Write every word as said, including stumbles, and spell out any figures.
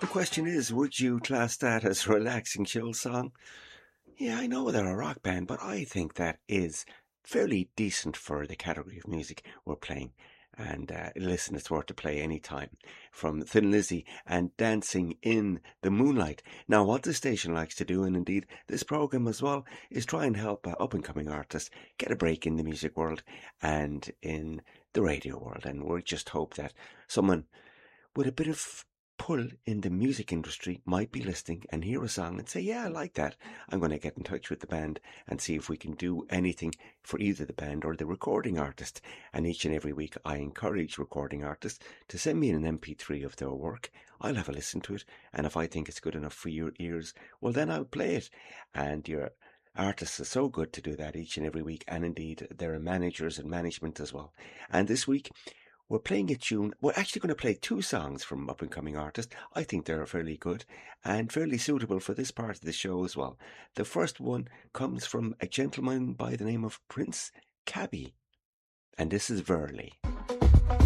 question is, would you class that as a relaxing chill song? Yeah, I know they're a rock band, but I think that is fairly decent for the category of music we're playing. And uh, listen, it's worth to play any time. From Thin Lizzy and Dancing in the Moonlight. Now, what this station likes to do, and indeed this program as well, is try and help uh, up and coming artists get a break in the music world and in the radio world. And we just hope that someone with a bit of pull in the music industry might be listening and hear a song and say, yeah, I like that. I'm going to get in touch with the band and see if we can do anything for either the band or the recording artist. And each and every week I encourage recording artists to send me an M P three of their work. I'll have a listen to it, and if I think it's good enough for your ears, well, then I'll play it. And your artists are so good to do that each and every week, and indeed there are managers and management as well. And this week we're playing a tune. We're actually going to play two songs from up and coming artists. I think they're fairly good and fairly suitable for this part of the show as well. The first one comes from a gentleman by the name of Prince Kabi, and this is Verley.